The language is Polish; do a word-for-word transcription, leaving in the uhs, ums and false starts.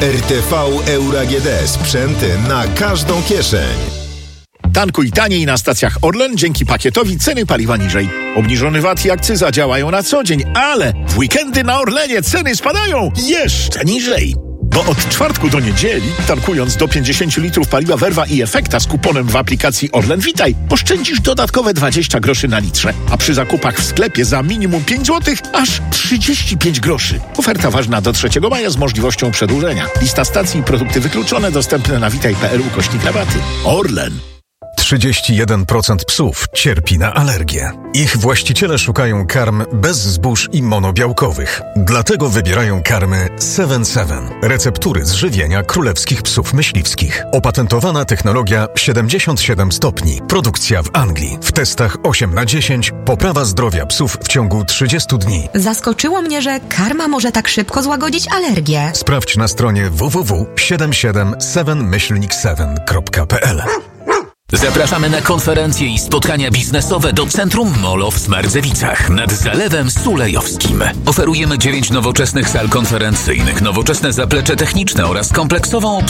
R T V Euro A G D. Sprzęty na każdą kieszeń. Tankuj taniej na stacjach Orlen, dzięki pakietowi ceny paliwa niżej. Obniżony V A T i akcyza działają na co dzień, ale w weekendy na Orlenie ceny spadają jeszcze niżej. Bo od czwartku do niedzieli, tankując do pięćdziesiąt litrów paliwa Verva i Efekta z kuponem w aplikacji Orlen Witaj, oszczędzisz dodatkowe dwadzieścia groszy na litrze, a przy zakupach w sklepie za minimum pięć złotych aż trzydzieści pięć groszy. Oferta ważna do trzeciego maja z możliwością przedłużenia. Lista stacji i produkty wykluczone dostępne na witaj kropka p l ukośnik rabaty. Orlen. trzydzieści jeden procent psów cierpi na alergię. Ich właściciele szukają karm bez zbóż i monobiałkowych. Dlatego wybierają karmy siedem siedem. Receptury z żywienia królewskich psów myśliwskich. Opatentowana technologia siedemdziesiąt siedem stopni. Produkcja w Anglii. W testach osiem na dziesięć. Poprawa zdrowia psów w ciągu trzydziestu dni. Zaskoczyło mnie, że karma może tak szybko złagodzić alergię. Sprawdź na stronie w w w kropka siedem siedem siedem myślnik siedem kropka p l. Zapraszamy na konferencje i spotkania biznesowe do Centrum Molo w Smardzewicach nad Zalewem Sulejowskim. Oferujemy dziewięć nowoczesnych sal konferencyjnych, nowoczesne zaplecze techniczne oraz kompleksową